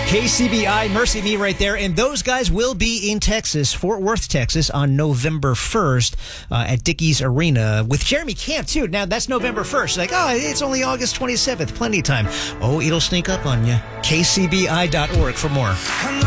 KCBI, Mercy Me right there. And those guys will be in Texas, Fort Worth, Texas, on November 1st at Dickies Arena with Jeremy Camp, too. Now, that's November 1st. Like, oh, it's only August 27th. Plenty of time. Oh, it'll sneak up on you. KCBI.org for more.